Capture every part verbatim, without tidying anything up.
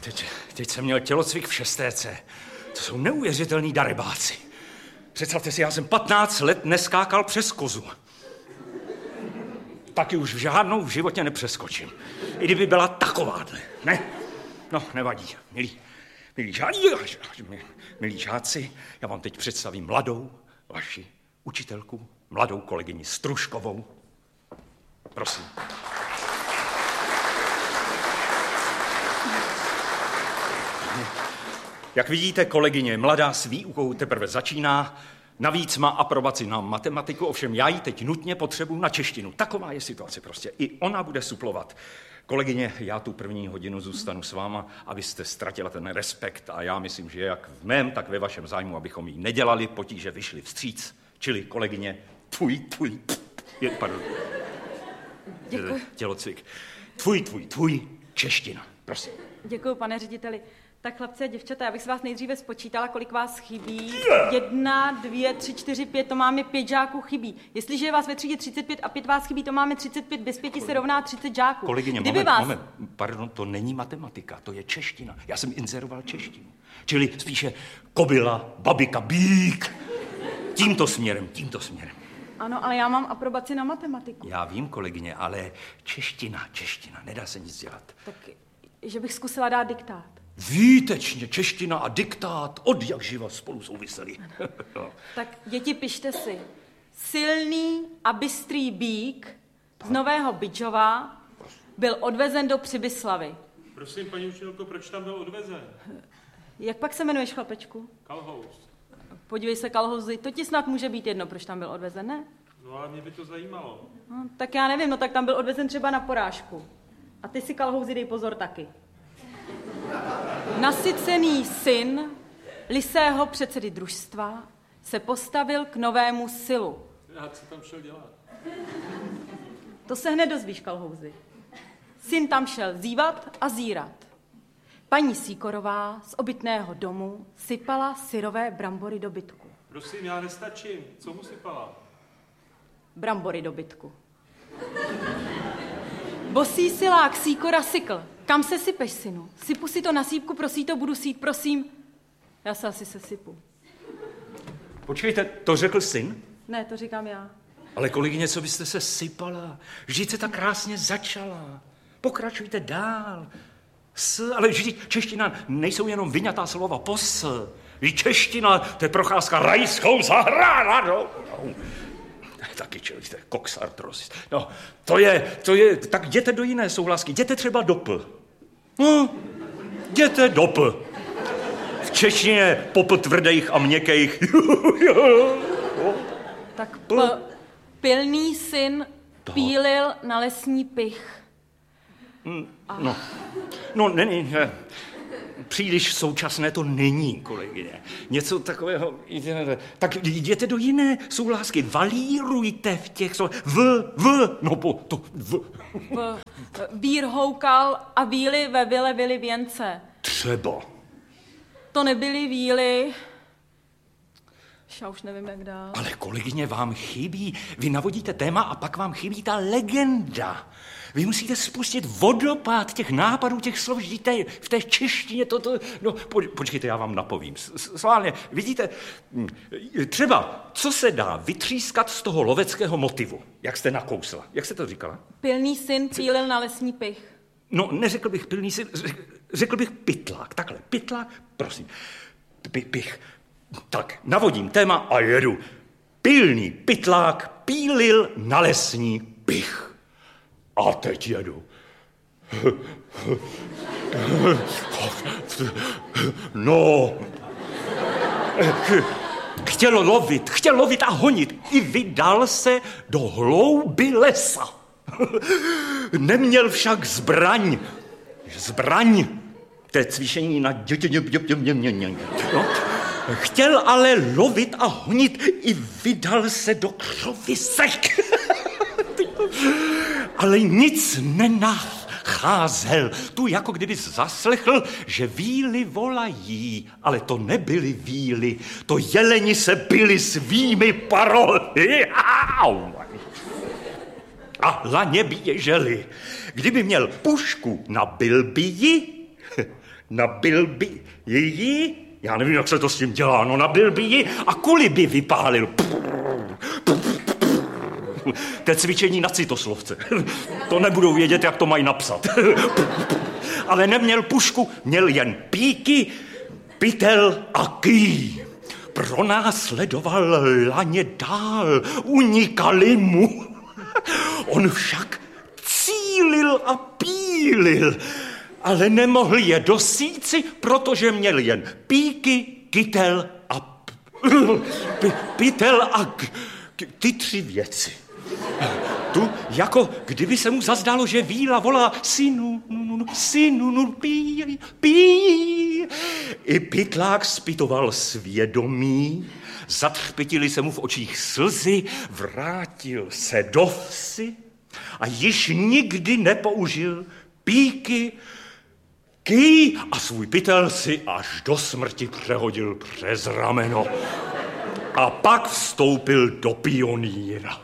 Teď, teď jsem měl tělocvik v šestéce. To jsou neuvěřitelný darebáci. Představte si, já jsem patnáct let neskákal přes kozu. Taky už v žádnou v životě nepřeskočím. I kdyby byla takováhle, ne? No, nevadí, milí, milí, žáci, milí žáci, já vám teď představím mladou vaši učitelku, mladou kolegyni Stružkovou. Prosím. Jak vidíte, kolegyně mladá s výukou teprve začíná, navíc má aprobaci na matematiku, ovšem já ji teď nutně potřebuji na češtinu. Taková je situace prostě. I ona bude suplovat. Kolegyně, já tu první hodinu zůstanu s váma, abyste ztratila ten respekt a já myslím, že jak v mém, tak ve vašem zájmu, abychom jí nedělali potíže, vyšli vstříc. Čili kolegyně, tvůj, tvůj, je, pardon. Děkuji. Tělocvik. Tvůj, tvůj, tvůj, čeština. Prosím. Děkuji, pane řediteli. Tak chlapci a děvčata, já bych se vás nejdříve spočítala, kolik vás chybí. Jedna, dvě, tři, čtyři, pět, to máme pět žáků chybí. Jestliže je vás ve třídě třicet pět a pět vás chybí, to máme třicet pět, bez pěti se rovná třicet žáků. Kolegyně, Kdyby moment, vás... moment, pardon, to není matematika, to je čeština. Já jsem inzeroval češtinu. Čili spíše kobila, babika, bík. Tímto směrem, tímto směrem. Ano, ale já mám aprobaci na matematiku. Já vím, kolegyně, ale čeština, čeština, nedá se nic dělat. Tak, že bych zkusila dát diktát. Výtečně, čeština a diktát od jak živa spolu souviseli. No. Tak děti, pište si. Silný a bystrý bík z Nového Bydžova byl odvezen do Přibyslavy. Prosím, paní učitelko, proč tam byl odvezen? Jak pak se jmenuješ, chlapečku? Kalhouz. Podívej se, Kalhouzi, to ti snad může být jedno, proč tam byl odvezen, ne? No ale mě by to zajímalo. No, tak já nevím, no tak tam byl odvezen třeba na porážku. A ty si, Kalhouzi, dej pozor taky. Nasycený syn lisého předsedy družstva se postavil k novému silu. Já co tam šel dělat? To se hned dozvíš, Kalhouzi. Syn tam šel zívat a zírat. Paní Sýkorová z obytného domu sypala syrové brambory do bytku. Prosím, já nestačím. Co mu sypala? Brambory do bytku. Bosý silák Sýkora sykl. Kam se sypeš, synu? Sypu si to na sípku, prosí to, budu sít, prosím. Já se asi sesypu. Počkejte, to řekl syn? Ne, to říkám já. Ale kolegyně, co byste se sypala? Vždyť se tak krásně začala. Pokračujte dál. S, ale vždyť čeština nejsou jenom vyňatá slova po s. Vždyť čeština, to je procházka rajskou zahradou. No. Taky čelíte, koksartros. No, to je, to je, tak jděte do jiné souhlasky, jděte třeba do P. No, jděte do P. V češtině popl tvrdých a měkkých. Tak p, pilný syn pílil na lesní pych. No, no není, ne. Příliš současné to není, kolegyně. Něco takového, tak jděte do jiné souhlásky, valírujte v těch slovech, v, v, no po, to, v. v vír houkal a víly ve vile vily věnce. Třeba. To nebyly víly, já už nevím, jak dál. Ale kolegyně, vám chybí, vy navodíte téma a pak vám chybí ta legenda. Vy musíte spustit vodopád těch nápadů, těch slov, vždyť v té češtině toto... No, po, počkejte, já vám napovím. Sválně, vidíte, třeba, co se dá vytřískat z toho loveckého motivu, jak jste nakousla. Jak jste to říkala? Pilný syn pílil na lesní pych. No, neřekl bych pilný syn, řekl bych pytlák. Takhle, pytlák, prosím. P- pich. Tak, navodím téma a jedu. Pilný pytlák pílil na lesní pych. A teď jedu. No. Chtěl lovit, chtěl lovit a honit. I vydal se do hlouby lesa. Neměl však zbraň. Zbraň. To je cvičení na dětě. No. Chtěl ale lovit a honit. I vydal se do křovisek. Ale nic nenacházel. Tu jako kdyby zaslechl, že víly volají, ale to nebyly víly, to jeleni se byli svými parohy. A laně běželi. Kdyby měl pušku, nabil by ji, nabil by ji, já nevím, jak se to s tím dělá, no nabil by ji a kuli by vypálil. To je cvičení na citoslovce. To nebudou vědět, jak to mají napsat. Ale neměl pušku, měl jen píky, pytel a ký. Pronásledoval laně dál, unikali mu. On však cílil a pílil, ale nemohl je dosíci, protože měl jen píky, kytel a p- pytel a k- k- ty tři věci. Tu, jako kdyby se mu zazdálo, že víla volá synu, synu, pí, pí. I pytlák zpytoval svědomí, zatřpitili se mu v očích slzy, vrátil se do vsi a již nikdy nepoužil píky, ký a svůj pytel si až do smrti přehodil přes rameno. A pak vstoupil do pionýra.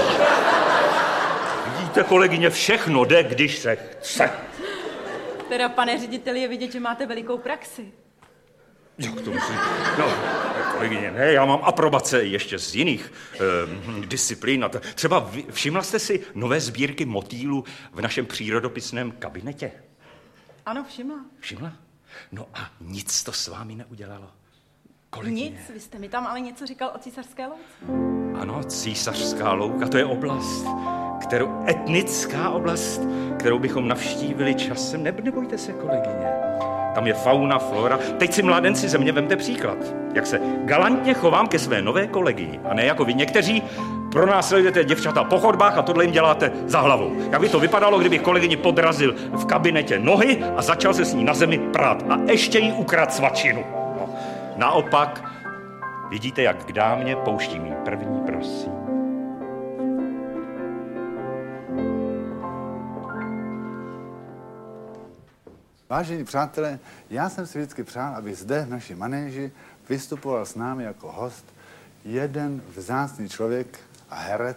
Vidíte, kolegyně, všechno jde, když se chce. Teda, pane řediteli, je vidět, že máte velikou praxi. Jak to myslím? No, kolegyně, ne, já mám aprobace ještě z jiných eh, disciplín. Třeba všimla jste si nové sbírky motýlů v našem přírodopisném kabinetě? Ano, všimla. Všimla? No a nic to s vámi neudělalo? Kolegyně. Nic, vy jste mi tam ale něco říkal o císařské louce. Ano, císařská louka, to je oblast, kterou, etnická oblast, kterou bychom navštívili časem. Ne, nebojte se, kolegyně. Tam je fauna, flora. Teď si, mládenci, ze mě vemte příklad. Jak se galantně chovám ke své nové kolegii. A ne jako vy někteří pronásledujete děvčata po chodbách a tohle jim děláte za hlavou. Jak by to vypadalo, kdyby kolegyni podrazil v kabinetě nohy a začal se s ní na zemi prát. A ještě jí ukradl svačinu. No. Naopak, vidíte, jak k dámě pouští mý první, prosím. Vážení přátelé, já jsem si vždycky přál, aby zde v naší manéži vystupoval s námi jako host jeden vzácný člověk a herec.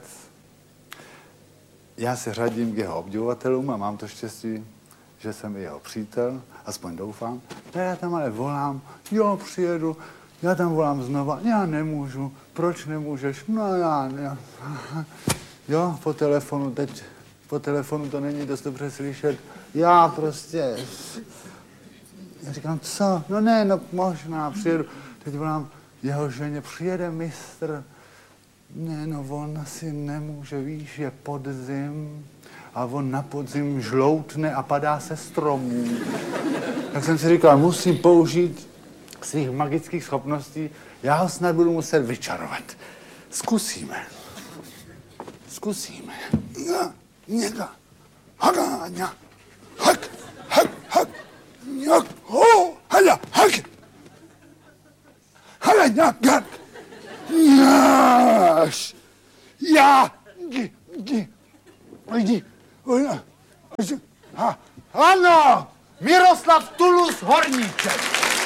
Já se řadím k jeho obdivovatelům a mám to štěstí, že jsem i jeho přítel, aspoň doufám. No já tam ale volám, jo, přijedu, já tam volám znova, já nemůžu, proč nemůžeš? No já, já. Jo, po telefonu, teď po telefonu to není dost dobře slyšet. Já prostě, já říkám, co? No ne, no možná, přijedu. Teď volám jeho ženě, přijede mistr. Ne, no on asi nemůže, víš, je podzim. A on na podzim žloutne a padá se stromů. Tak jsem si říkal, musím použít svých magických schopností. Já ho snad budu muset vyčarovat. Zkusíme. Zkusíme. Ja, něka. Haga, ňa. Hak, hak, hak. Něk, ho, haja, hak. Haja, ňak, hak. Něš. Já, gi, gi. Jdi. Ha, ano, Miroslav Tulus Horníček.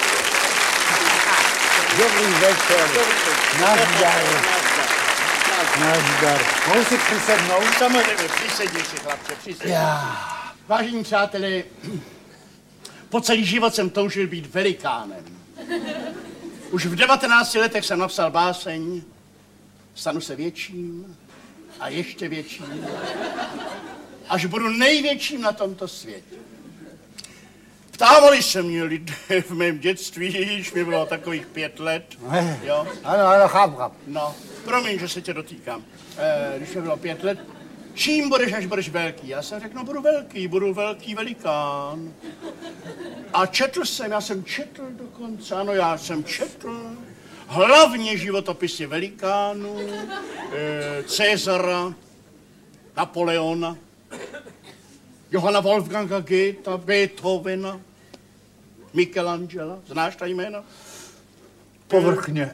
Dobrý večer. Nazdar. Nazdar. Mohu si přisednout? Samozřejmě, přisedni si, chlapče, přisedni. Já. Vážení přáteli, po celý život jsem toužil být velikánem. Už v devatenácti letech jsem napsal báseň Stanu se větším a ještě větším, až budu největším na tomto světě. Ptávali se mě lidé v mém dětství, když mi bylo takových pět let. Jo? Ano, ano, chápu, chápu. No, promiň, že se tě dotýkám. E, když mi bylo pět let, čím budeš, až budeš velký? Já jsem řekl, no budu velký, budu velký velikán. A četl jsem, já jsem četl dokonce, ano, já jsem četl hlavně životopisy velikánů, e, Cezara, Napoleona, Johanna Wolfganga Goethe, Beethovena, Michelangela. Znáš ta jména? Povrchně.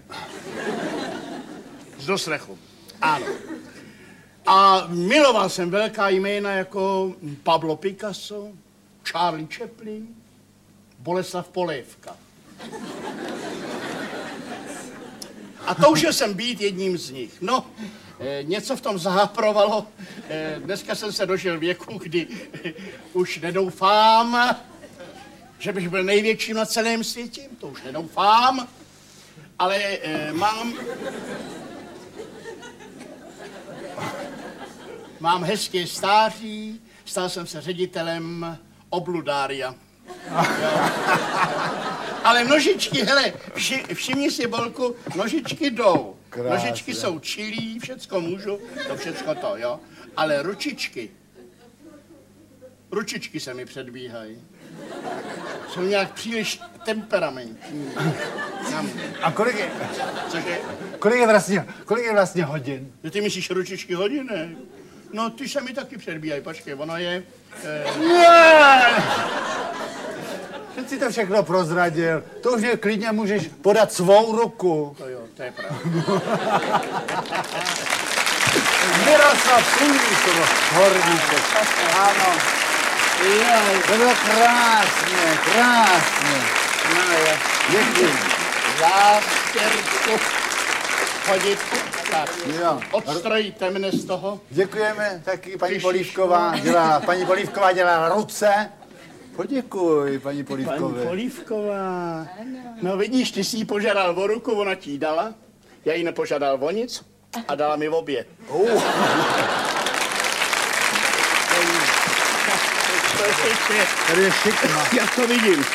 Z doslechu. Ano. A miloval jsem velká jména jako Pablo Picasso, Charlie Chaplin, Boleslav Polévka. A toužil jsem být jedním z nich. No, e, něco v tom záprovalo. E, dneska jsem se dožil věku, kdy e, už nedoufám, že bych byl největším na celém světě, to už nedoufám, ale eh, mám... Mám hezké stáří, stal jsem se ředitelem obludária. Ale nožičky, hele, vši, všimni si, Bolku, nožičky jdou. Krásně. Nožičky jsou čilí, všecko můžu, to všecko to, jo. Ale ručičky, ručičky se mi předbíhají. Jsou nějak příliš temperamentní. A kolik je, Cože? kolik je vlastně, kolik je vlastně hodin? Ty myslíš ručičky hodiny? No, ty se mi taky předbíhají, počkej, ono je... Eh... Ne! Teď si to všechno prozradil. To už je klidně můžeš podat svou ruku. To jo, to je pravda. Miroslav Sulíkovo, Horníček. Ano. Jaj, to bylo krásně, krásně. No jo. Děkuji. Zástěrku chodit. Tak, Jo. odstrojíte mne z toho. Děkujeme taky, paní Ježiš, Polívková dělá, paní Polívková dělá ruce. Poděkuj, paní Polívkové. Paní Polívková. No vidíš, ty jsi jí požádal o ruku, ona ti ji dala. Já jí nepožádal o nic a dala mi obě. Uh. Tady je šikma. Já to vidím.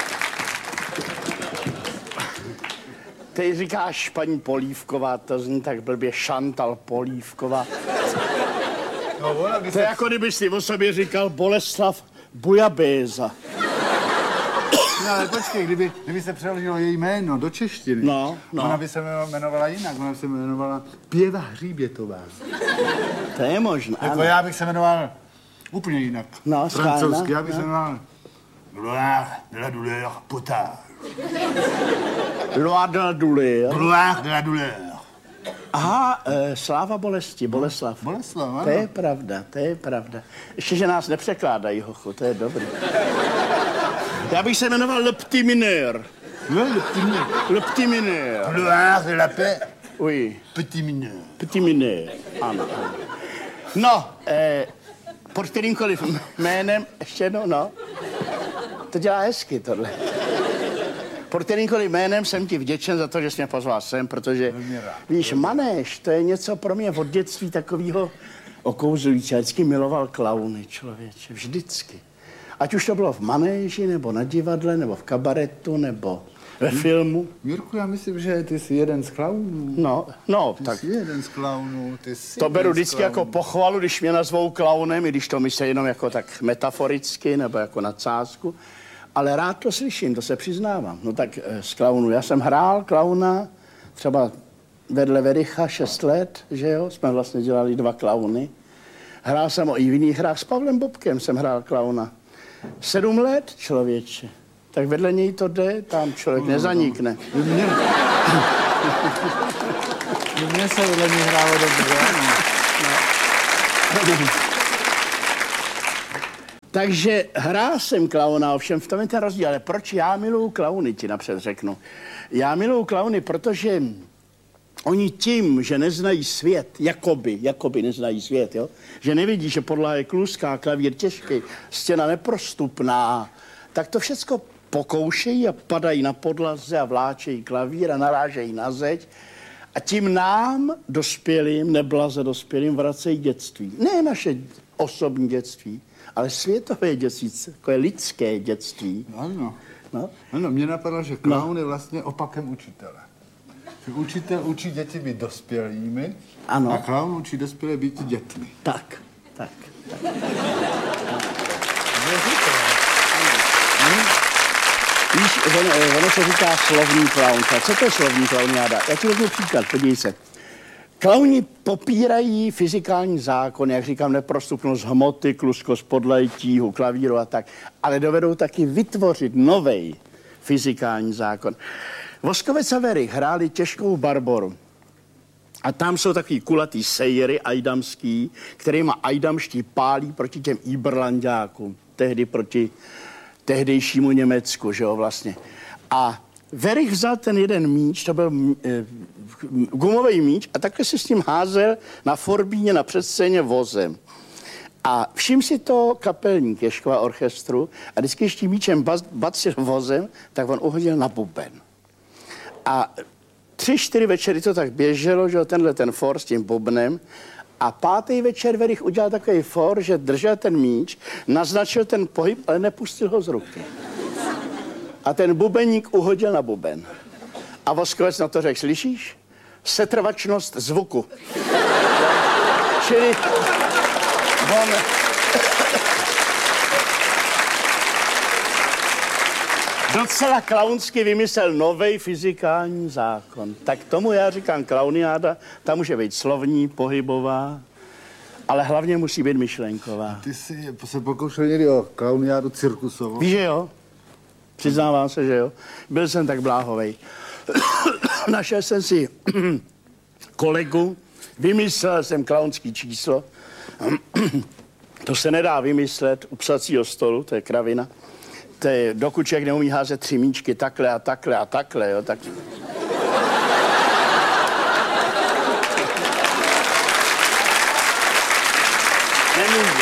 Ty říkáš paní Polívková, to zní tak blbě, Šantal Polívková. No, ona by To se... je jako kdyby si o sobě říkal Boleslav Bujabéza. No, ale počkej, kdyby, kdyby se přeložilo její jméno do češtiny, No, no. ona by se jmenovala jinak, ona by se jmenovala Pěva Hříbětová. To je možné, Jako ano. já bych se jmenoval úplně jinak. No, francouzsky, schválně, já bych no. se jmenoval Gloire de la douleur potard. Loire de la douleur. Gloire de la douleur. Aha, e, sláva bolesti, Boleslav. Boleslav, ano. To je pravda, to je pravda. Ještě, že nás nepřekládají, hochu, to je dobrý. Já bych se jmenoval Le Petit Mineur. No, le petit mineur. Le Petit Mineur. Gloire de la paix, Oui, petit mineur. Petit Mineur. Ano, ano. No, eh, pod kterýmkoliv jménem, ještě jednou, no. To dělá hezky, tohle. Pod kterýmkoliv jménem jsem ti vděčen za to, že jsi mě pozval sem, protože, víš, manéž, to je něco pro mě od dětství takového okouzlující. Já vždycky miloval klauny, člověče, vždycky. Ať už to bylo v manéži, nebo na divadle, nebo v kabaretu, nebo ve filmu. Mirku, já myslím, že ty jsi jeden z klaunů. No, no, Ty tak jsi jeden z klaunů, ty jsi to jeden beru z vždycky klaunů. jako pochvalu, když mě nazvou klaunem, i když to myslí jenom jako tak metaforicky, nebo jako nadsázku. Ale rád to slyším, to se přiznávám. No tak eh, z klaunů. Já jsem hrál klauna třeba vedle Vericha šest let, že jo? Jsme vlastně dělali dva klauny. Hrál jsem i v jiných hrách s Pavlem Bobkem jsem hrál klauna. Sedm let, člověče. Tak vedle něj to jde, tam člověk nezanikne. Mně, mně se vedle mě hrálo dobře. Takže hrál jsem klauna, ovšem v tom je ten rozdíl. Ale proč já miluju klauny, ti napřed řeknu. Já miluju klauny, protože oni tím, že neznají svět, jakoby, jakoby neznají svět, jo? Že nevidí, že podlaha je kluská, klavír těžký, stěna neprostupná, tak to všecko pokoušejí a padají na podlaze a vláčejí klavír a narážejí na zeď. A tím nám, dospělým, neblaze dospělým, vracejí dětství. Ne naše osobní dětství, ale světové dětství, jako je lidské dětství. Ano. No. Ano, mě napadlo, že klaun je vlastně opakem učitele. Že učitel učí děti být dospělými Ano. a klaun učí dospělé být dětmi. Tak, tak, tak. Víš, ono, ono se říká slovní klaun. Co to je slovní klaun, Jáda? Já ti vezmu příklad, podívej se. Klauni popírají fyzikální zákon, jak říkám, neprostupnost hmoty, kluskost podlahy, tíhu, klavíru a tak, ale dovedou taky vytvořit novej fyzikální zákon. Voskovec a Werich hráli těžkou barboru. A tam jsou takový kulatý sejry ajdamský, kterýma ajdamští pálí proti těm Iberlanďákům, tehdy proti tehdejšímu Německu, že jo, vlastně. A Werich vzal ten jeden míč, to byl e, gumový míč, a takhle si s ním házel na forbíně na předscéně vozem. A všim si to kapelník Ježkova orchestru a vždycky ještě míčem bacil vozem, tak on uhodil na buben. A tři, čtyři večery to tak běželo, že tenhle ten for s tím bubnem. A pátý večer Verich udělal takový for, že držel ten míč, naznačil ten pohyb, ale nepustil ho z ruky. A ten bubeník uhodil na buben. A Voskovec na to řekl, slyšíš? Setrvačnost zvuku. Čili on... docela klaunsky vymyslel novej fyzikální zákon. Tak tomu já říkám klauniáda, ta může být slovní, pohybová, ale hlavně musí být myšlenková. Ty jsi se pokoušel někdy o klauniádu cirkusovou? Víš, že jo? Přiznávám se, že jo. Byl jsem tak bláhovej. Našel jsem si kolegu, vymyslel jsem klaunský číslo. To se nedá vymyslet u psacího stolu, to je kravina. To je, dokud člověk neumí házet tři míčky takhle a takhle a takhle, jo, tak... Nemůže.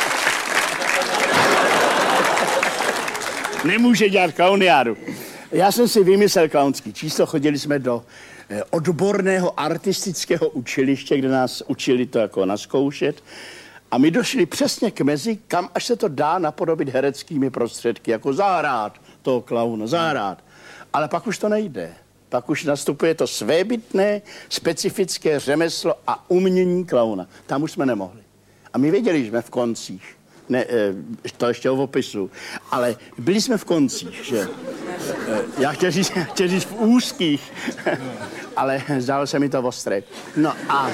Nemůže dělat klauniádu. Já jsem si vymyslel klaunský číslo, chodili jsme do eh, odborného artistického učiliště, kde nás učili to jako naskoušet. A my došli přesně k mezi, kam až se to dá napodobit hereckými prostředky, jako zahrát toho klauna, zahrát. Ale pak už to nejde. Pak už nastupuje to svébytné, specifické řemeslo a umění klauna. Tam už jsme nemohli. A my věděli, že jsme v koncích. Ne, to ještě o opisu. Ale byli jsme v koncích, že? Já chtěl říct, chtěl říct v úzkých, ale zdálo se mi to ostré. No a...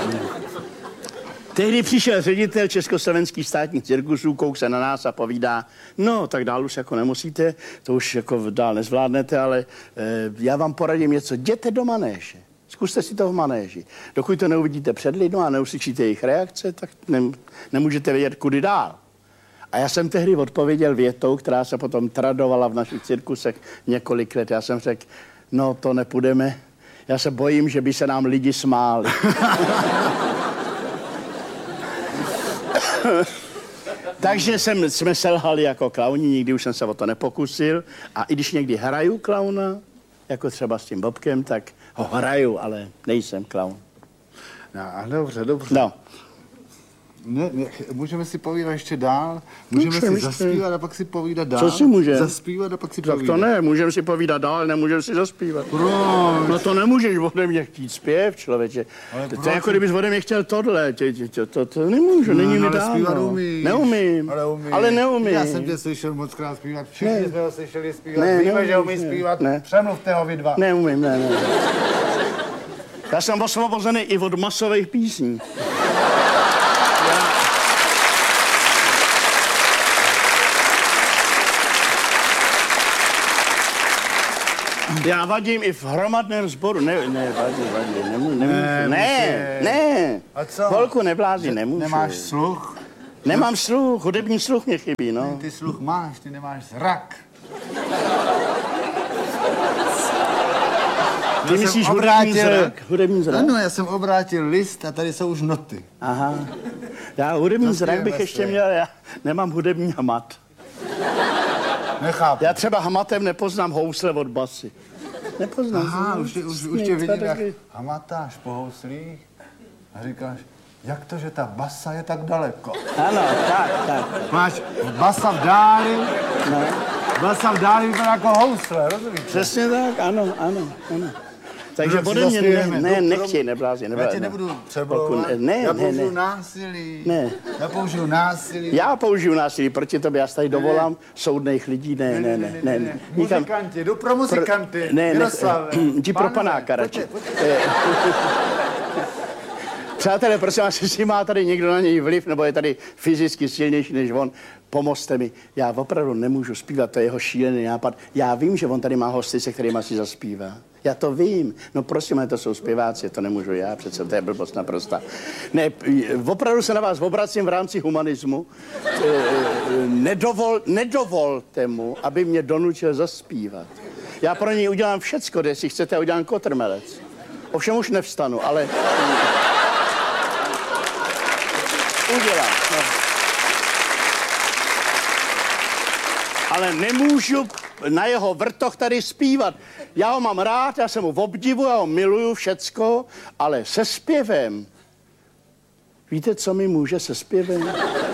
Tehdy přišel ředitel Československých státních cirkusů, kouk se na nás a povídá, no, tak dál už jako nemusíte, to už jako dál nezvládnete, ale e, já vám poradím něco, jděte do manéže. Zkuste si to v manéži. Dokud to neuvidíte před lidmi a neuslyšíte jejich reakce, tak ne, nemůžete vědět, kudy dál. A já jsem tehdy odpověděl větou, která se potom tradovala v našich cirkusech několik let. Já jsem řekl, no, to nepůjdeme. Já se bojím, že by se nám lidi smáli. Takže jsem, jsme selhali jako klauni, nikdy už jsem se o to nepokusil. A i když někdy hraju klauna, jako třeba s tím Bobkem, tak ho hraju, ale nejsem klaun. No, dobře, dobře. No. Ne, ne, můžeme si povídat ještě dál, můžeme Můžeme si zaspívat a pak si povídat dál. Co si můžeme? Zaspívat a pak si Tak povídat. to ne, můžeme si povídat dál, ale nemůžeme si zaspívat. Proč? No to nemůžeš ode mě chtít zpěv, člověče. Ale To je proč? jako kdybys ode mě chtěl tohle, tě, tě, tě, to, to nemůžu, No, není mi no, ale dávno. zpívat umíš. Neumím, Ale umíš. ale neumím. Já jsem tě slyšel moc krát zpívat, všichni Ne. jsme ho slyšeli zpívat, Ne, víme, neumíš, že umí ne. zpívat, Ne. přemluvte ho vy dva. Neumím, ne, ne. Já jsem osvobozený i od masových písní. Já vadím i v hromadném sboru. Ne, ne, vadím, vadím. Nemů, nemůžu. Ne, Ne, ne. A co? Holku neblázi, nemůžu. Nemáš sluch? Nemám sluch, hudební sluch mě chybí, no. Ty sluch máš, ty nemáš zrak. Ty jsem myslíš hudební obrátil- zrak? Hudební zrak? Ano, já jsem obrátil list a tady jsou už noty. Aha. Já hudební Zaspívej zrak bych ve ještě své. měl, já nemám hudební hamat. Nechápu. Já třeba hamatem nepoznám housle od basy. Nepoznám. Aha, si, už, tě- už, nic, už tě vidím, jak taky. hamatáš po houslích a říkáš, jak to, že ta basa je tak daleko? Ano, tak, tak. Máš basa v dáli, No. basa v dáli vypadá jako housle, rozumíš? Přesně tak, ano, ano, ano. Takže Dobře, ode mě ne, zaspívejme. ne, Dobře, nechtěj, neblázi, Já neblázi. tě nebudu přeblouvat, Ne, já ne, použiju ne. násilí. Ne. Já použiju násilí. Já použiju násilí proti tobě, já se tady dovolám soudných lidí, ne, ne, ne, ne. ne. Nikam- Muzikanti, jdu pro muzikanty. Ne, ne, Miroslave. jdi pro Pánové, panáka radši. pojďte, pojďte. Přátelé, prosím vás, jestli má tady někdo na něj vliv, nebo je tady fyzicky silnější než on, pomozte mi. Já opravdu nemůžu zpívat, to je jeho šílený nápad. Já vím, že on tady má hosty, se kterými si zaspívá. Já to vím. No prosím, ale to jsou zpěváci, to nemůžu já, přece to je blbost naprosta. Ne, opravdu se na vás obracím v rámci humanismu. E, nedovol, nedovolte mu, aby mě donutil zaspívat. Já pro něj udělám všecko, jestli chcete, udělám kotrmelec. Ovšem už nevstanu, ale... Udělám. No. ale nemůžu na jeho vrtoch tady zpívat. Já ho mám rád, já jsem ho v obdivu, já ho miluju všecko, ale se zpěvem. Víte, co mi může se zpěvem?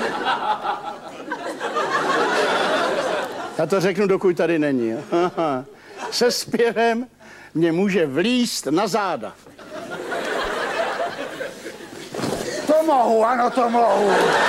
Já to řeknu, dokud tady není. Se zpěvem mě může vlízt na záda. To mohu, ano, to mohu.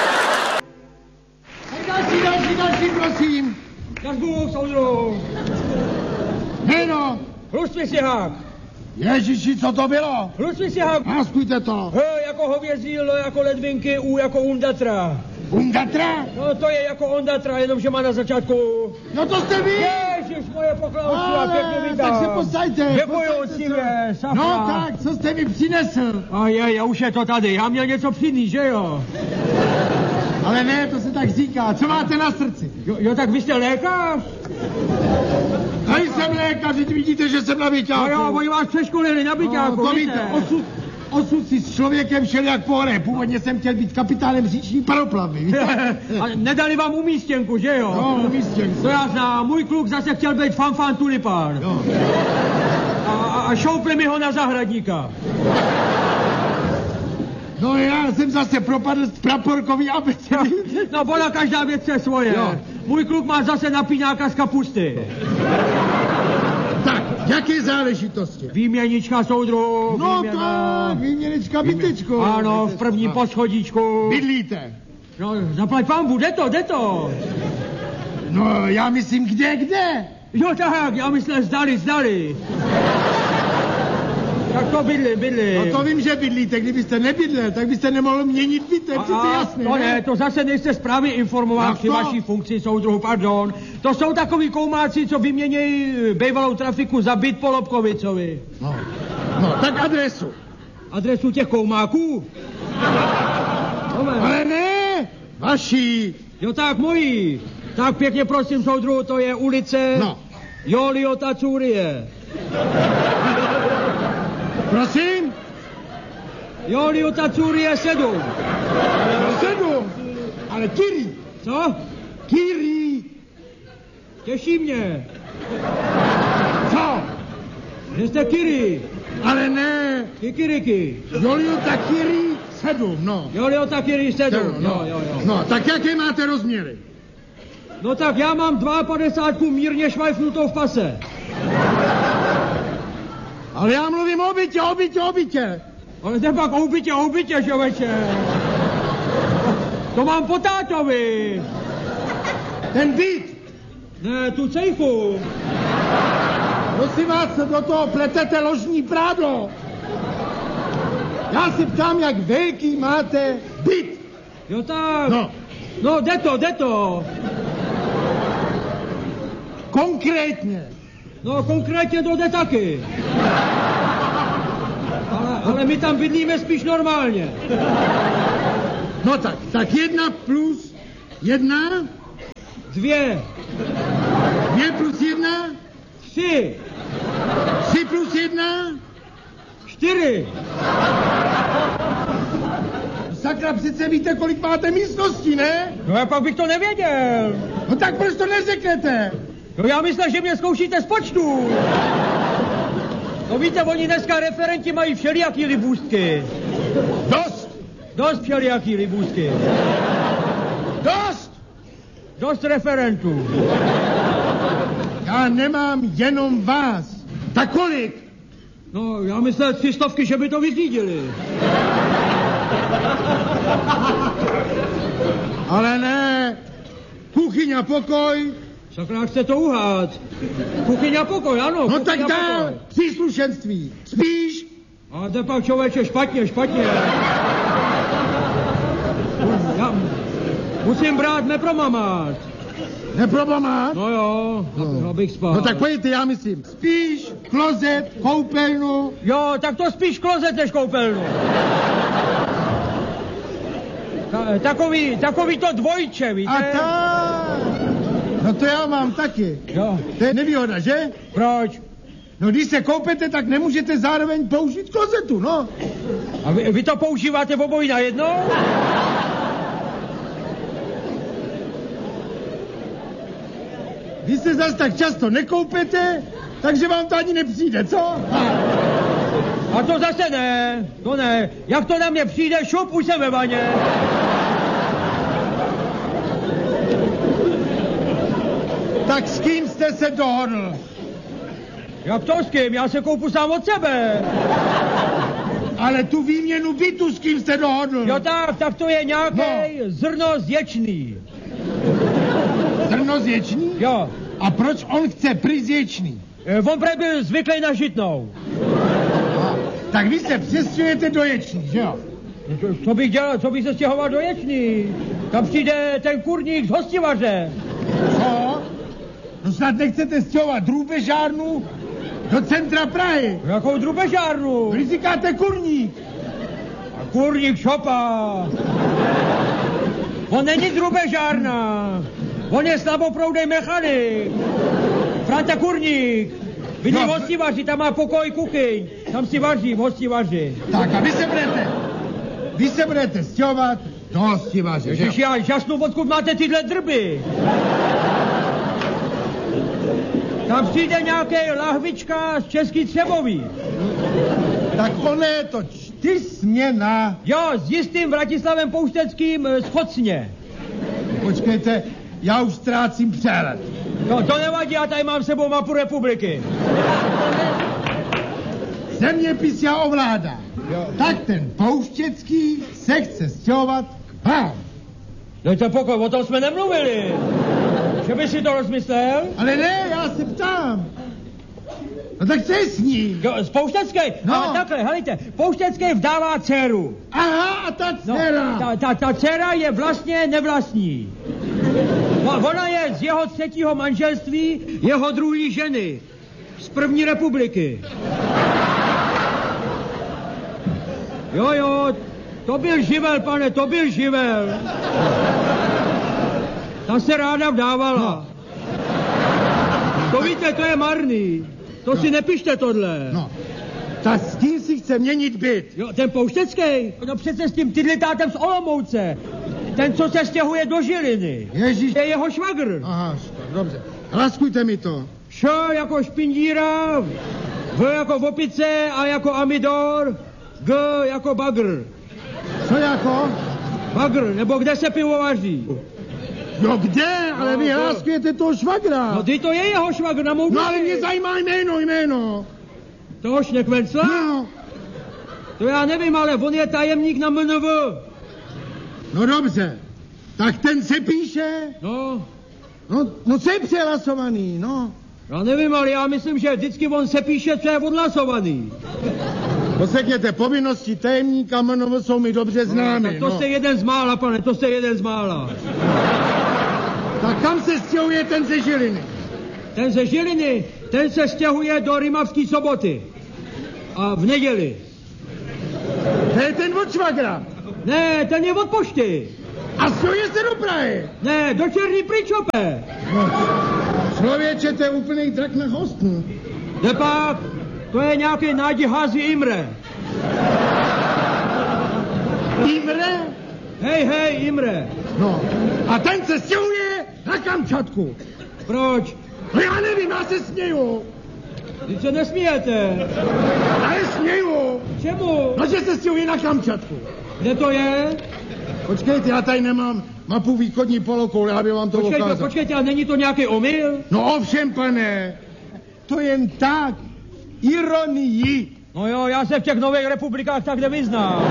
Další, další, další, prosím. Nazvu, soudru. Jméno. Hluství si hák. Ježiši, co to bylo? Hluství si hák. Náspujte to. H jako hovězí, L jako ledvinky, U jako Undatra. Undatra? No to je jako Ondatra, jenomže má na začátku... No to jste vy! Ježiš, moje poklausti, a pěkně vítám. Tak se posaďte. Děkuju, cíle, safra. No tak, co jste mi přinesl? A je, je, už je to tady, já měl něco přinést, že jo? Ale ne, to se tak říká. Co máte na srdci? Jo, jo tak vy jste lékař? Nejsem lékař, teď vidíte, že jsem na byťáku. No jo, oni vás přeškolili na byťáku, no, to víte, osud, osud si s člověkem šel jak po hore. Původně jsem chtěl být kapitánem říční paroplavy. A nedali vám umístěnku, že jo? No, umístěnku. To já znám, můj kluk zase chtěl být fanfan tulipán. No. A, a šoupli mi ho na zahradníka. No já jsem zase propadl z praporkový abecedy. No ona každá věc je svoje. Jo. Můj kluk má zase napínáka z kapusty. Tak, jaké záležitosti? Výměnička, soudru, No výměna. tak, výměnička bytečko. Ano, v prvním poschodíčku. Bydlíte? No, zaplať pánbu, jde to, jde to. No, já myslím, kde, kde? Jo tak, já myslím, zdali, zdali. Tak to bydli, bydli. No to vím, že bydlíte. Kdybyste nebydlel, tak byste nemohl měnit byt, to je přece jasné. To ne, to zase nejste správně informován při vaší funkci, soudruhu, pardon. To jsou takový koumáci, co vyměnějí bývalou trafiku za byt po Lobkovicovi. No, no tak adresu. Adresu těch koumáků? Ale ne, vaší. Jo tak, mojí. Tak pěkně prosím, soudruhu, to je ulice No. Joliota Curie. Prosím? Joliota Curie sedm. Sedm. Ale Kiri. Co? Kiri. Těší mě. Co? Že jste Kiri. Ale ne. Kikiriky. Joliota Kiri sedm, no. Joliota Kiri sedm. Sedm, no. Jo, jo, jo. No, tak jaké máte rozměry? No tak já mám padesátku mírně švajfnutou v pase. Ale já mluvím o bytě, o bytě, o bytě. Ale jde pak o bytě, o bytě, člověče. To mám po tátovi. Ten byt. Ne, tu cejchu. Prosím vás, do toho pletete ložní prádlo. Já se ptám, jak velký máte byt. Jo tak. No. No, jde to, jde to. Konkrétně. No, konkrétně to jde taky. Ale, ale my tam bydlíme spíš normálně. No tak, tak jedna plus jedna. Dvě. Dvě plus jedna. Tři. Tři plus jedna. Čtyři. Sakra, přece víte, kolik máte místností, ne? No, já pak bych to nevěděl. No tak proč to neřeknete? No, já myslím, že mě zkoušíte z počtu. No víte, oni dneska referenti mají všelijaký libůstky. Dost. Dost všelijaký libůstky. Dost. Dost referentů. Já nemám jenom vás. Tak kolik? No, já myslel tři stovky, že by to vyřídili. Ale ne. Kuchyň a pokoj. Sakra, chce to uhát. Kuchyň a pokoj, ano. No tak a dál. pokoj. Příslušenství. Spíš? A jde pak, člověče, špatně, špatně. Já musím brát nepromamát. Neprobamát? No jo, no. abych spal. No tak pojďte, já myslím. Spíš klozet, koupelnu. Jo, tak to spíš klozet než koupelnu. Ta, takový, takový to dvojče, víte? A tak. No to já mám taky. Jo. To je nevýhoda, že? Proč? No když se koupete, tak nemůžete zároveň použít klozetu, no. A vy, vy to používáte obojí najednou? vy se zas tak často nekoupete, takže vám to ani nepřijde, co? A to zase ne, to ne. Jak to na mě přijde, šup, už jsem ve vaně. Tak s kým jste se dohodl? Jak to s kým? Já se koupu sám od sebe. Ale tu výměnu bytu s kým jste dohodl? Jo tak, tak to je nějaký No. zrno zječný. Zrno zječný? Jo. A proč on chce prizječný? E, On prý byl zvyklý na žitnou. Tak vy se přestěhujete do ječný, že jo? Co, co bych dělal, co bych se stěhoval do Ječný? Tam přijde ten kurník z hostivaře. Co? No snad nechcete stěhovat drůbežárnu do centra Prahy. Jakou drubežárnu? Vy říkáte kurník. A kurník šopa. On není drubežárna. On je slaboproudej mechanik. Franta Kurník. Bydlí v No. hostivaři, tam má pokoj kuchyň. Tam si vaří v hostivaři. Tak a vy se budete, vy se budete stěhovat do hostivaře, že jo? Ježiš, já žasnu, odkud máte tyhle drby. Tam přijde nějaký lahvička z Český Třebový. Tak ono je to čtyřsměna. Jo, s jistým Vratislavem Poušteckým eh, z Chocně. Počkejte, já už ztrácím přehled. No, to nevadí, já tady mám s sebou mapu republiky. Zeměpis já ovládám. Tak ten Pouštěcký se chce stěhovat k vám. Dejte pokoj, o tom jsme nemluvili. Že by si to rozmyslel? Ale ne, já se ptám. No tak co je s ní? Jo, z Pouštecké? No. Ale takhle, helejte, Pouštecké vdává dceru. Aha, a ta No, dcera. ta, ta, ta dcera je vlastně nevlastní. No, ona je z jeho třetího manželství, jeho druhý ženy. Z první republiky. Jo, jo, to byl živel, pane, to byl živel. Ta se ráda vdávala. To víte, to je marný. To si nepište tohle. No, tak s tím si chce měnit byt. Jo, ten Pouštecký? No přece s tím tydlitátem z Olomouce. Ten, co se stěhuje do Žiliny. Ježíš. Je jeho švagr. Aha, dobře. Hlaskujte mi to. Š jako špindíra, V jako opice, A jako amidor, G jako bagr. Co jako? Bagr, nebo kde se pivo vaří. No kde? Ale No, vy to- hláskujete toho švagra. No ty to je jeho švagr na mou No ale duši. mě zajímá jméno, jméno. Toho Šnekvencla? No, To já nevím, ale on je tajemník na M N V. no dobře. Tak ten se píše. No, No, no co je přehlasovaný, no. já nevím, ale já myslím, že vždycky on se píše, co je odhlasovaný. Posekněte, povinnosti tajemníka M N V jsou mi dobře známy. Tak to no. jste jeden z mála, pane, to jste jeden z mála. Tak kam se stěhuje ten ze Žiliny? Ten ze Žiliny, ten se stěhuje do Rimavské Soboty. A v neděli. To je ten od švagra. Ne, ten je od pošty. A stěhuje se do Prahy. Ne, do Černý Pričope. No, člověče, to je úplný drak na hostnu. Nepak, to je nějaký Nádi Házi Imre. Imre? Hej, hej, Imre. No, a ten se stěhuje na Kamčatku. Proč? No já nevím, já se směju. Vy se nesmíjete. Ale směju. Čemu? No, že se stěhuje na Kamčatku. Kde to je? Počkejte, já tady nemám mapu východní polokoule, já bych vám to Počkejte, ukázal. počkejte, a není to nějaký omyl? No ovšem, pane, to jen tak, ironii. No jo, já se v těch nových republikách tak nevyznám.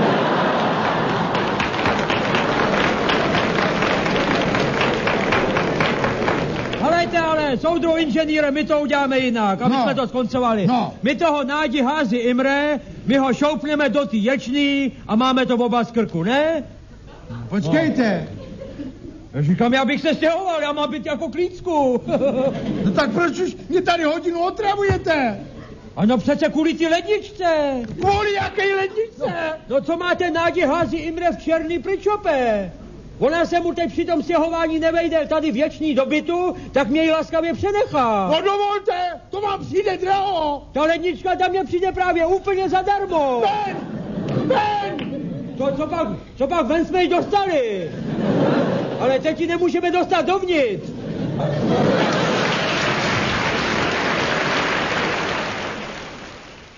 Helejte, ale, soudru inženýre, my to uděláme jinak, aby No. jsme to skoncovali. No. My toho Nádi Házi Imre, my ho šoupneme do té ječný a máme to oba z krku, ne? Počkejte, Já říkám, já bych se stěhoval, já mám být jako klícku. no tak proč už mě tady hodinu otravujete? Ano, přece kvůli ty ledničce. Kvůli jaké lednice? No co máte Nádi Házi Imre v Černý Pričope? Ona se mu teď při tom stěhování nevejde tady věčný do bytu, tak mě ji laskavě přenechá. No dovolte, to vám přijde draho. Ta lednička tam mě přijde právě úplně zadarmo. Ven, ven. To, co pak, co pak ven jsme ji dostali. Ale teď ji nemůžeme dostat dovnitř.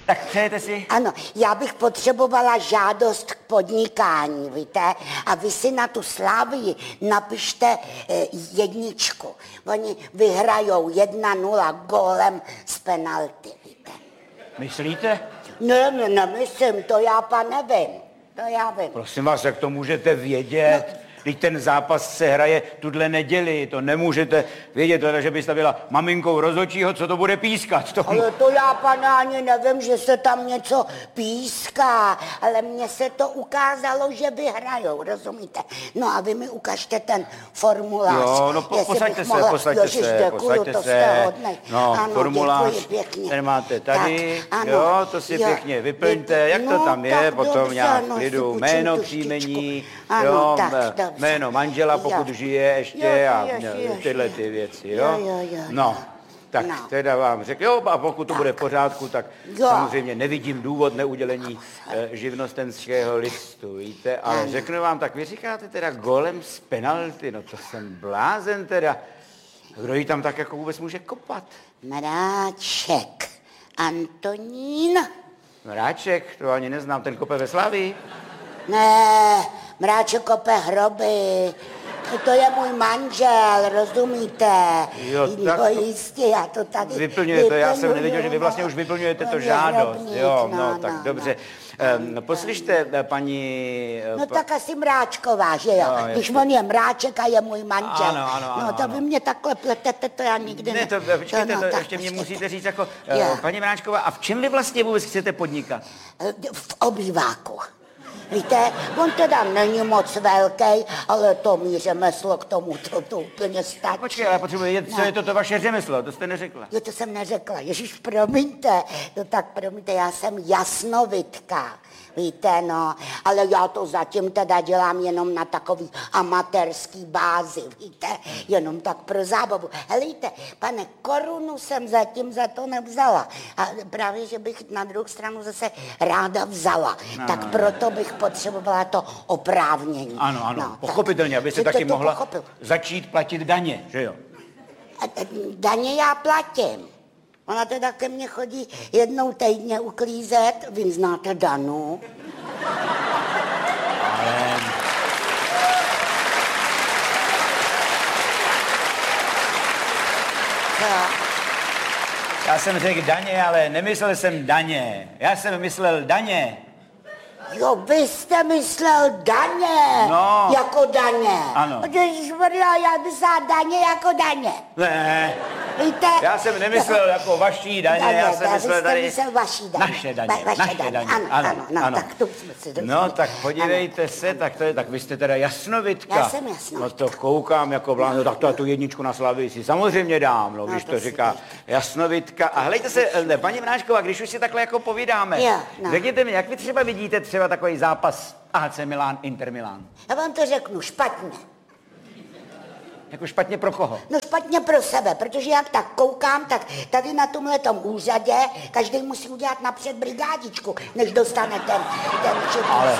Tak přejete si? Ano, já bych potřebovala žádost k podnikání, víte? A vy si na tu Slávii napište eh, jedničku. Oni vyhrajou jedna nula gólem z penalty, víte? Myslíte? Ne, ne, nemyslím, to já pa nevím. To já vím. Prosím vás, jak to můžete vědět? No. Když ten zápas se hraje tuhle neděli, to nemůžete vědět, že byste byla maminkou rozhodčího, co to bude pískat. To... Ale to já, pane, ani nevím, že se tam něco píská, ale mně se to ukázalo, že vyhrajou, rozumíte? No a vy mi ukažte ten formulář. Jo, no po, posaďte se, mohla... posaďte Ježiš, se, děkuju, posaďte to se. jste hodnej. No, ano, formulář, pěkně. ten máte tady, tak, ano, jo, to si jo, pěkně vyplňte, jak no, to tam je, potom dobře, nějak no, klidu, si jméno, tu příjmení, ano, jo, tak, m- dobře. jméno manžela, pokud Jo. žije ještě Jo, a jo, jo, tyhle jo. ty věci, jo? Jo, jo, jo, No, tak no. teda vám řekl, jo, a pokud to bude v pořádku, tak Jo. samozřejmě nevidím důvod neudělení eh, živnostenského listu, víte, ale Ano. řeknu vám, tak vy říkáte teda golem z penalty, no to jsem blázen teda. Kdo jí tam tak jako vůbec může kopat? Mráček. Antonín? Mráček, to ani neznám, ten kope ve Slavii. Ne, Mráček kope hroby. To je můj manžel, rozumíte? Jo, tak no to- jistě, já to tady Vyplňujete, já jsem vyplňuju, nevěděl, že vy vlastně no. už vyplňujete On to je žádost. hrobník, Jo, no, no, tak no, dobře. No. Poslyšte, eh, paní... eh, No pa- tak asi Mráčková, že jo? No, Když jasně. on je Mráček a je můj manžel. Ano, ano, ano, No to ano. vy mě takhle pletete, to já nikdy Ne, to, počkejte, no, to tak ještě mě počkejte. musíte říct jako, eh, Jo. paní Mráčková, a v čem vy vlastně vůbec chcete podnikat? V obýváku. Víte, on teda není moc velký, ale to mý řemeslo k tomu, to, to úplně stačí. Počkej, ale potřebuji vědět, co No. je to, to vaše řemeslo, to jste neřekla. Jo, to jsem neřekla. Ježíš, promiňte. No tak promiňte, já jsem jasnovidka. Víte, no, ale já to zatím teda dělám jenom na takový amatérský bázi, víte, jenom tak pro zábavu. Helejte, pane, korunu jsem zatím za to nevzala. A právě, že bych na druhou stranu zase ráda vzala. No, tak no, no. proto bych potřebovala to oprávnění. Ano, ano, No, pochopitelně, abyste Jste taky to mohla pochopil. začít platit daně, že jo? A- a Daně já platím. Ona teda ke mně chodí jednou týdně uklízet. Vy znáte Danu? Ale... Co? Já jsem řekl daně, ale nemyslel jsem daně. Já jsem myslel daně. Jo, vy jste myslel daně. No. Jako daně. Ano. Ježišmarja, já myslel daně jako daně. Ne, Víte? já jsem nemyslel jako vaší daně, já jsem vy myslel jste tady... myslel vaší daně. Naše daně, Va- vaše naše daně. Ano, Ano, ano, no, ano. tak to jsme si došli. No, tak podívejte se, tak to je, tak vy jste teda jasnovidka. Já jsem jasnovidka. No to koukám jako blán, no tak to, tu jedničku na Slavii si samozřejmě dám, no, No, když to to si říká dejte. jasnovidka. A hlejte se, eh, paní Mráčková, když už si takhle jako povídáme, Jo, no. řekněte mi, jak vy třeba vidíte třeba takový zápas A C Milan, Inter Milan? Já vám to řeknu špatně. Jako špatně pro koho? No špatně pro sebe, protože jak tak koukám, tak tady na tomhletom úřadě každý musí udělat napřed brigádičku, než dostane ten, ten čip. Ale-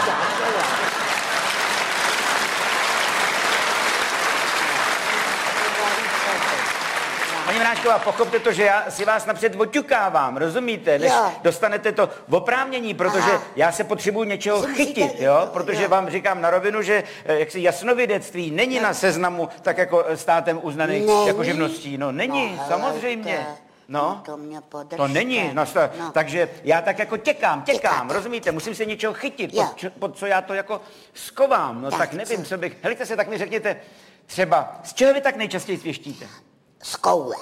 Paní Mráčková, pochopte to, že já si vás napřed oťukávám, rozumíte? Než Jo. dostanete to oprávnění, protože Aha. já se potřebuji něčeho Si musíte- chytit, jo? Protože jo. vám říkám na rovinu, že eh, jaksi jasnovidectví není na seznamu tak jako eh, státem uznaný Není? jako živností. No není, No, samozřejmě. helejte, No. to mě podržte. To není, no, sta- No. takže já tak jako těkám, těkám, Těkáte. rozumíte, musím se něčeho chytit, Jo. pod, čo- pod co já to jako skovám, no tak, Tak, nevím, co? co bych, helejte se, tak mi řekněte, třeba, z čeho vy tak nejčastěji svěštíte? Z koule.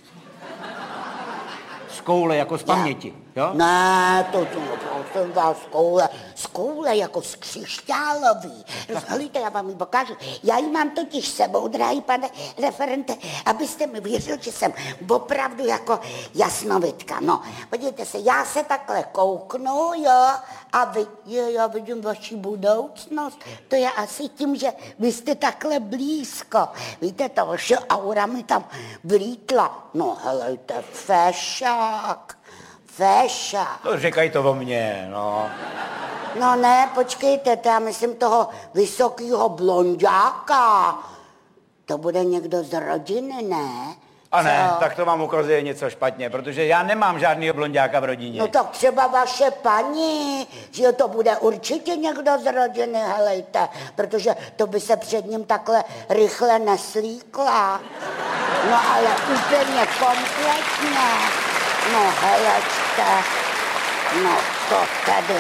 Z koule, jako z paměti, jo? Ne, to to prosím vás, z koule, z koule jako z křišťálový. Helejte, já vám ji pokážu. Já ji mám totiž sebou, drahý pane referente, abyste mi věřil, že jsem opravdu jako jasnovidka. No, podívejte se, já se takhle kouknu, jo, a vy, jo, já vidím vaši budoucnost. To je asi tím, že vy jste takhle blízko. Víte, ta vaše aura mi tam vlítla. No, helejte, fešák. Fešák. To říkají to o mně, no. No ne, počkejte, to já myslím toho vysokýho blonďáka. To bude někdo z rodiny, ne? A ne, Co? tak to vám ukazuje něco špatně, protože já nemám žádnýho blonďáka v rodině. No tak třeba vaše paní, že to bude určitě někdo z rodiny, helejte, protože to by se před ním takhle rychle neslíkla. No ale úplně kompletně. No helečte, no to tady.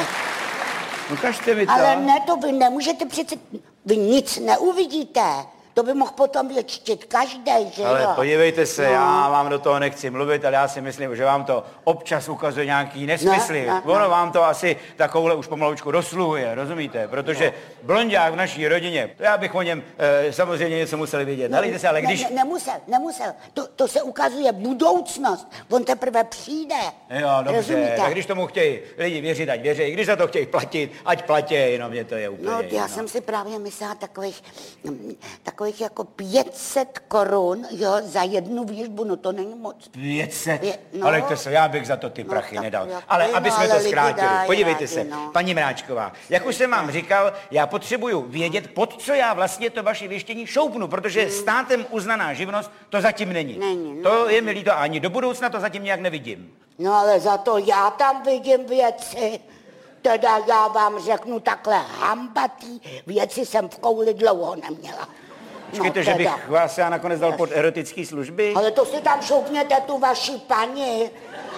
Ukažte mi to. Ale ne, to vy nemůžete přece, vy nic neuvidíte. To by mohl potom věčtit každý, že Ale jo? podívejte se, no. já vám do toho nechci mluvit, ale já si myslím, že vám to občas ukazuje nějaký nesmysly. Ne, ne, ono ne. vám to asi takovouhle už pomalučku dosluhuje, rozumíte? Protože blonďák v naší rodině, to já bych o něm e, samozřejmě něco musel vědět. Ne, Nelejte se, ale když... ne, ne, nemusel, nemusel. To, to se ukazuje budoucnost. On teprve přijde. Jo, dobře, Rozumíte? tak když tomu chtějí lidi věřit, ať věří, když za to chtějí platit, ať platí, no mě to je úplně No, jedno. já jsem si právě myslela takových, mm, takových jako pět set korun, jo, za jednu výžbu, no to není moc. pět set? Je- no. Ale to se, já bych za to ty No, prachy tak nedal. jak Ale vy, aby no, jsme ale to lidi zkrátili, dají podívejte rádi, se, no. paní Mráčková, jak už jsem vám říkal, já potřebuju vědět, pod co já vlastně to vaše věštění šoupnu, protože Hmm. státem uznaná živnost to zatím není. Není, no. To je mi líto, a ani do budoucna to zatím nějak nevidím. No ale za to já tam vidím věci. Teda já vám řeknu takhle, hambatý věci jsem v kouli dlouho neměla. Počkejte, že bych vás já nakonec dal pod erotický služby? Ale to si tam šoupněte tu vaši paní.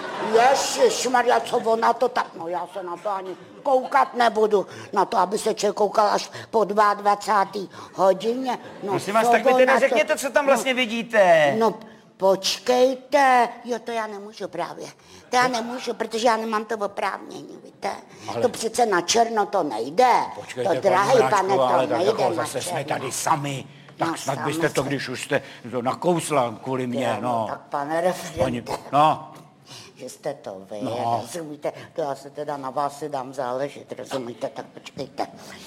Ježišmarja, co ona to tak, no já se na to ani koukat nebudu, na to, aby se člověk koukal až po dvacáté hodině. No, Prosím vás, co tak mi teda ona řekněte, co tam vlastně vidíte. No, počkejte, jo, to já nemůžu právě. To já nemůžu, protože já nemám to oprávnění, víte. Ale- To přece na černo to nejde. Počkejte, to drahý paní pane, Mráčková, to ale tak nejde jako na zase černo. jsme tady sami. Tak No, snad sami byste to, jsme. když už jste to nakousla kvůli mně, no. Tak pane referente, Pani, no, že jste to vy, No. rozumíte, to já se teda na vás si dám záležet, rozumíte, tak počkejte.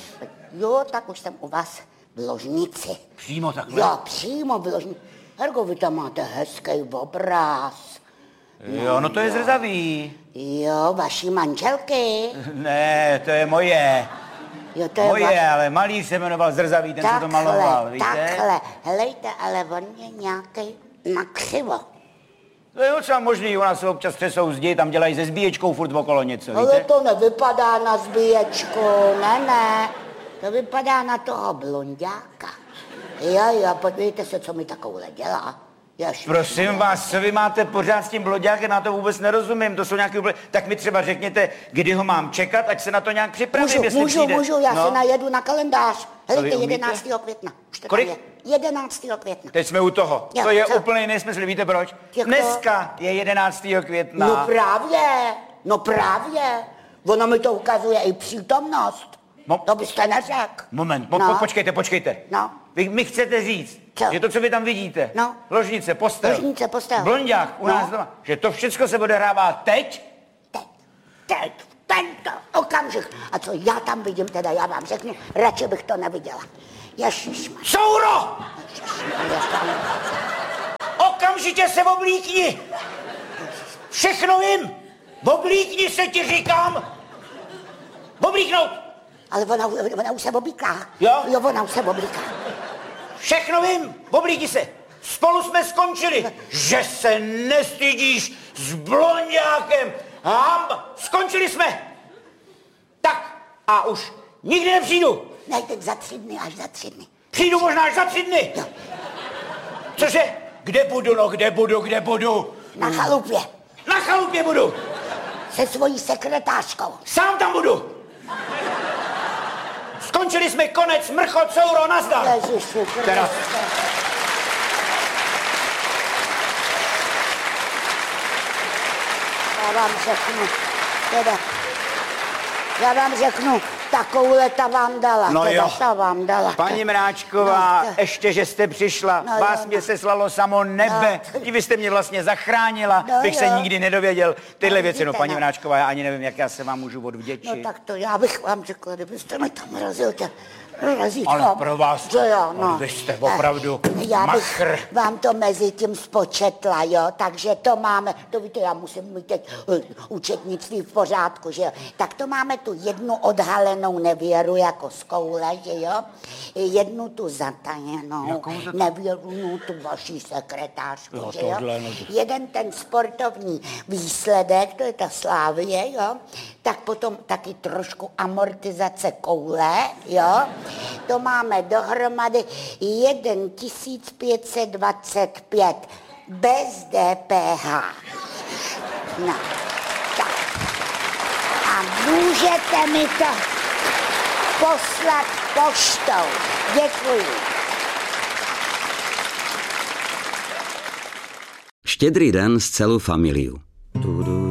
Jo, tak už jsem u vás v ložnici. přímo takhle. Jo, přímo v ložnici. Hergo, vy tam máte hezký obraz. Jo, no to je zrzavý. Jo, vaší manželky. Ne, to je moje. Jo, to je Moje, vaš... ale malíř se jmenoval Zrzavý, ten, co to maloval, víte? takhle, helejte, ale on je nějaký nakřivo. To je docela možný, u nás se občas třesou zdi, tam dělají se zbíječkou furt okolo něco, Ale víte? to nevypadá na zbíječku, ne, ne. To vypadá na toho blonďáka. Jo, jo, podívejte se, co mi takovouhle dělá. Ježiš. Prosím vás, co vy máte pořád s tím bloďákem, na to vůbec nerozumím, to jsou nějaký úplně... Tak mi třeba řekněte, kdy ho mám čekat, ať se na to nějak připravím, Můžu, jestli můžu, přijde. můžu, já no. se najedu na kalendář. Helejte, umíte? jedenáctého května. Už to Kolik? tam je. jedenáctého května. Teď jsme u toho. Jo, to je co? úplně nesmysl, víte proč? Jak to? Dneska je jedenáctého května. No právě, no právě. Ono mi to ukazuje i přítomnost. Mo- To byste neřekl. Moment, po, No. po, počkejte, počkejte. No. Vy mi chcete říct, Co? že to, co vy tam vidíte, No. ložnice, postel, Ložnice, postel. blonďák u No. nás doma, že to všechno se odehrává teď? Teď, teď, tento okamžik. A co já tam vidím, teda já vám řeknu, radši bych to neviděla. Ježišmarja. Souro! Ježišmarja, tam. Okamžitě se oblíkni! Všechno vím! Oblíkni se, ti říkám! Oblíknout! Ale ona, ona už se oblíká. Jo? Jo, ona už se oblíká. Všechno vím! Oblíkni se! Spolu jsme skončili! Že se nestydíš s blonďákem! Hamba! Skončili jsme! Tak a už nikdy nepřijdu! Ne, teď za tři dny, až za tři dny. Přijdu možná až za tři dny! Jo. Cože? Kde budu, no kde budu, kde budu? Na chalupě. Na chalupě budu! Se svojí sekretářkou. Sám tam budu! Skončili jsme, konec, mrchot, souro, nazdar! Ježiši, Teda. Kriste. Já vám řeknu, teda, já vám řeknu, takovouhle ta vám dala, No teda jo. ta vám dala. Paní Mráčková, No, to- ještě, že jste přišla, No vás jo, mě no. seslalo samo nebe, No. i vy jste mě vlastně zachránila, No bych se jo. nikdy nedověděl. Tyhle No, věci, no vidíte, paní no. Mráčková, já ani nevím, jak já se vám můžu odvděčit. No tak to já bych vám řekla, kdybyste mi tam mrazil tě Razítko. Ale pro vás, Co jo, no. vy jste opravdu Já bych machr. vám to mezi tím spočetla, jo, takže to máme, to víte, já musím mít teď uh, účetnictví v pořádku, že jo, tak to máme tu jednu odhalenou nevěru jako z koule, že jo, jednu tu zatajenou nevěru, no, tu vaší sekretářku, No, že jo, tohle, no, to- jeden ten sportovní výsledek, to je ta Slávie, jo, tak potom taky trošku amortizace koule, jo, to máme dohromady jeden tisíc pět set dvacet pět bez D P H. No, tak. A můžete mi to poslat poštou. Děkuji. Štědrý den s celou familiou.